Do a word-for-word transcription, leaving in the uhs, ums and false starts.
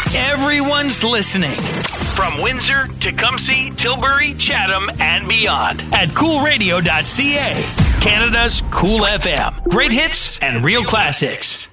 Everyone's listening. From Windsor, Tecumseh, Tilbury, Chatham, and beyond at cool radio dot c a. Canada's Cool F M. Great hits and real classics.